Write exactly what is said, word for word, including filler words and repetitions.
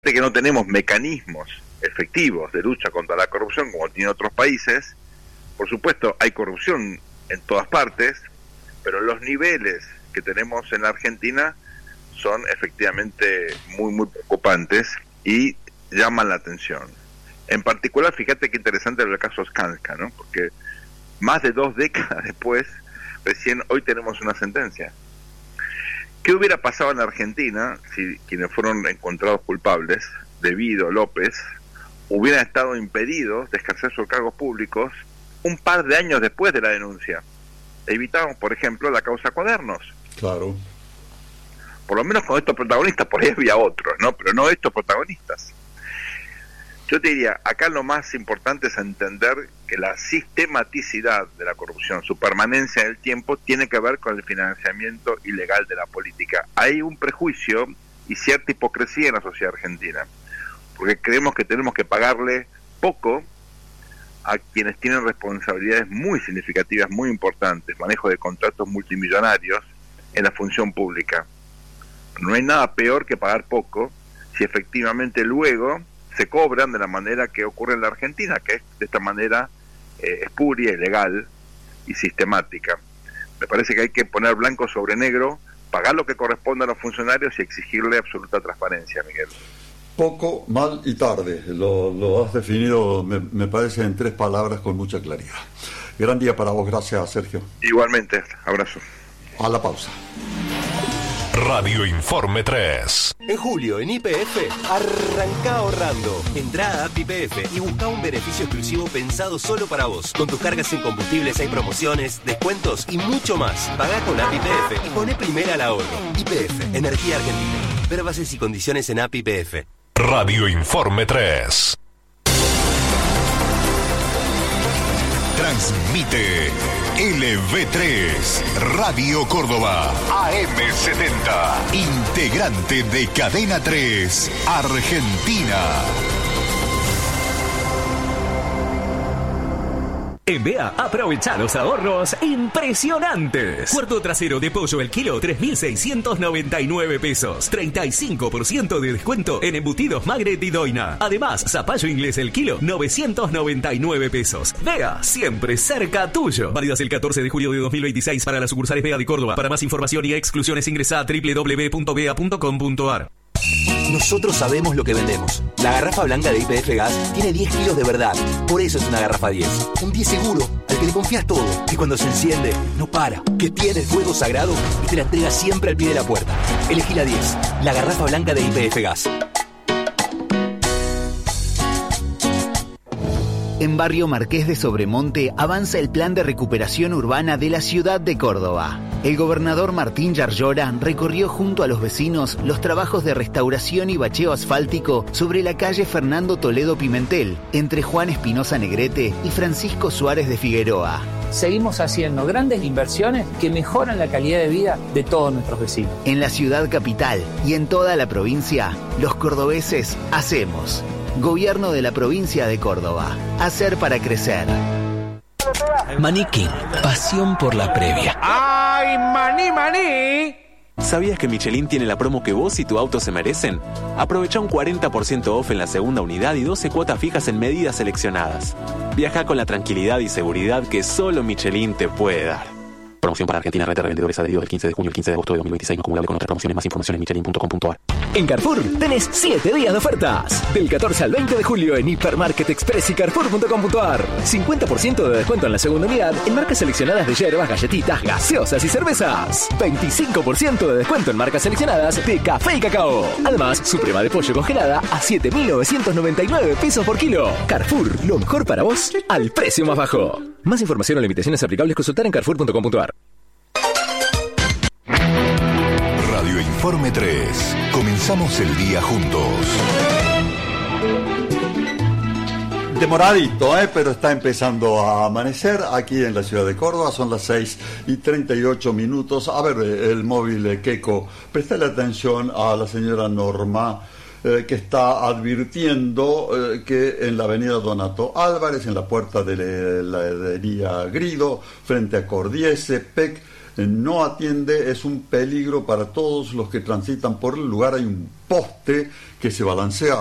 que no tenemos mecanismos efectivos de lucha contra la corrupción como tienen otros países. Por supuesto, hay corrupción en todas partes, pero los niveles que tenemos en la Argentina son efectivamente muy, muy preocupantes y llaman la atención. En particular, fíjate qué interesante el caso Skanska, ¿no? Porque más de dos décadas después, recién hoy tenemos una sentencia. ¿Qué hubiera pasado en la Argentina si quienes fueron encontrados culpables, debido López, hubieran estado impedidos de ejercer sus cargos públicos un par de años después de la denuncia? Evitamos, por ejemplo, la causa Cuadernos. Claro. Por lo menos con estos protagonistas, por ahí había otros, ¿no? Pero no estos protagonistas. Yo te diría, acá lo más importante es entender que la sistematicidad de la corrupción, su permanencia en el tiempo, tiene que ver con el financiamiento ilegal de la política. Hay un prejuicio y cierta hipocresía en la sociedad argentina, porque creemos que tenemos que pagarle poco a quienes tienen responsabilidades muy significativas, muy importantes, manejo de contratos multimillonarios en la función pública. No hay nada peor que pagar poco si efectivamente luego se cobran de la manera que ocurre en la Argentina, que es de esta manera eh, espuria, ilegal y sistemática. Me parece que hay que poner blanco sobre negro, pagar lo que corresponde a los funcionarios y exigirle absoluta transparencia, Miguel. Poco, mal y tarde. Lo, lo has definido, me, me parece, en tres palabras con mucha claridad. Gran día para vos. Gracias, Sergio. Igualmente. Abrazo. A la pausa. Radio Informe tres. En julio, en Y P F, arranca ahorrando. Entrá a App Y P F y busca un beneficio exclusivo pensado solo para vos. Con tus cargas en combustibles hay promociones, descuentos y mucho más. Pagá con App Y P F y poné primera al ahorro. Y P F, Energía Argentina. Ver bases y condiciones en App Y P F. Radio Informe tres. Transmite L V tres, Radio Córdoba, A M setenta, integrante de Cadena tres, Argentina. En B E A, aprovecha los ahorros impresionantes. Cuarto trasero de pollo el kilo, tres mil seiscientos noventa y nueve pesos. treinta y cinco por ciento de descuento en embutidos Magret y Doina. Además, zapallo inglés el kilo, novecientos noventa y nueve pesos. B E A, siempre cerca tuyo. Válidas el catorce de julio de dos mil veintiséis para las sucursales B E A de Córdoba. Para más información y exclusiones ingresa a doble u doble u doble u punto b e a punto com punto a r. Nosotros sabemos lo que vendemos. La garrafa blanca de Y P F Gas tiene diez kilos de verdad. Por eso es una garrafa diez. Un diez seguro, al que le confías todo. Que cuando se enciende, no para. Que tiene fuego sagrado y te la entrega siempre al pie de la puerta. Elegí la diez. La garrafa blanca de Y P F Gas. En Barrio Marqués de Sobremonte avanza el plan de recuperación urbana de la ciudad de Córdoba. El gobernador Martín Yarlora recorrió junto a los vecinos los trabajos de restauración y bacheo asfáltico sobre la calle Fernando Toledo Pimentel, entre Juan Espinosa Negrete y Francisco Suárez de Figueroa. Seguimos haciendo grandes inversiones que mejoran la calidad de vida de todos nuestros vecinos. En la ciudad capital y en toda la provincia, los cordobeses hacemos. Gobierno de la provincia de Córdoba. Hacer para crecer. Maniquín, pasión por la previa. ¡Ay, maní, maní! ¿Sabías que Michelin tiene la promo que vos y tu auto se merecen? Aprovecha un cuarenta por ciento off en la segunda unidad y doce cuotas fijas en medidas seleccionadas. Viaja con la tranquilidad y seguridad que solo Michelin te puede dar. Promoción para Argentina, red de revendedores adheridos del quince de junio al quince de agosto de dos mil veintiséis, no acumulable con otras promociones. Más información en michelin punto com punto a r. En Carrefour tenés siete días de ofertas. Del catorce al veinte de julio en Hipermarket Express y carrefour punto com punto a r. cincuenta por ciento de descuento en la segunda unidad en marcas seleccionadas de hierbas, galletitas, gaseosas y cervezas. veinticinco por ciento de descuento en marcas seleccionadas de café y cacao. Además, suprema de pollo congelada a siete mil novecientos noventa y nueve pesos por kilo. Carrefour, lo mejor para vos al precio más bajo. Más información o limitaciones aplicables consultar en carrefour punto com punto a r. Radio Informe tres. Comenzamos el día juntos. Demoradito, ¿eh? Pero está empezando a amanecer aquí en la ciudad de Córdoba. Son las seis y treinta y ocho minutos. A ver, el móvil de Keiko. Prestale atención a la señora Norma, eh, que está advirtiendo eh, que en la avenida Donato Álvarez, en la puerta de la heladería Grido, frente a Cordiese, P E C, eh, no atiende, es un peligro para todos los que transitan por el lugar. Hay un poste que se balancea